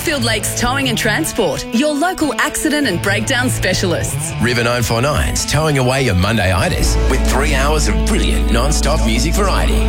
Longfield Lakes Towing and Transport, your local accident and breakdown specialists. River 949's towing away your Monday-itis with 3 hours of brilliant non-stop music variety.